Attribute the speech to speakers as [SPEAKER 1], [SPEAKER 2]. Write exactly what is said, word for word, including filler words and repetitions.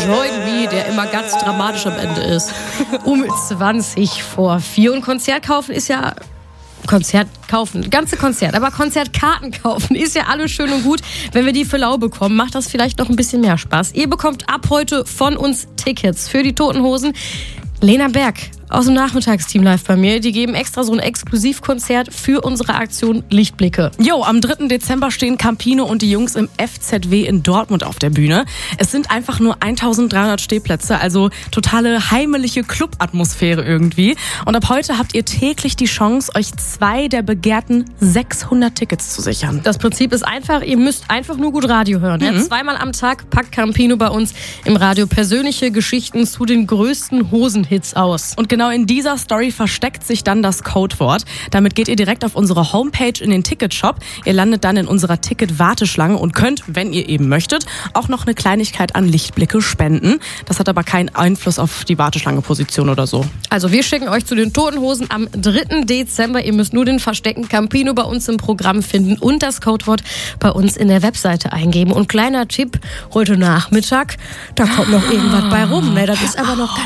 [SPEAKER 1] Join Me, der immer ganz dramatisch am Ende ist. Um zwanzig vor vier. Und Konzert kaufen ist ja... Konzert kaufen, ganze Konzert, aber Konzertkarten kaufen ist ja alles schön und gut. Wenn wir die für lau bekommen, macht das vielleicht noch ein bisschen mehr Spaß. Ihr bekommt ab heute von uns Tickets für die Toten Hosen. Lena Berg aus dem Nachmittagsteam live bei mir. Die geben extra so ein Exklusivkonzert für unsere Aktion Lichtblicke.
[SPEAKER 2] Jo, am dritten Dezember stehen Campino und die Jungs im F Z W in Dortmund auf der Bühne. Es sind einfach nur eintausenddreihundert Stehplätze, also totale heimelige Club-Atmosphäre irgendwie. Und ab heute habt ihr täglich die Chance, euch zwei der begehrten sechshundert Tickets zu sichern.
[SPEAKER 1] Das Prinzip ist einfach, ihr müsst einfach nur gut Radio hören. Mhm. Ja, zweimal am Tag packt Campino bei uns im Radio persönliche Geschichten zu den größten Hosenhits aus.
[SPEAKER 2] Und genau in dieser Story versteckt sich dann das Codewort. Damit geht ihr direkt auf unsere Homepage in den Ticketshop. Ihr landet dann in unserer Ticket-Warteschlange und könnt, wenn ihr eben möchtet, auch noch eine Kleinigkeit an Lichtblicke spenden. Das hat aber keinen Einfluss auf die Warteschlange-Position oder so.
[SPEAKER 1] Also wir schicken euch zu den Toten Hosen am dritten Dezember. Ihr müsst nur den versteckten Campino bei uns im Programm finden und das Codewort bei uns in der Webseite eingeben. Und kleiner Tipp, heute Nachmittag, da kommt noch irgendwas bei rum. Ne? Das ist aber noch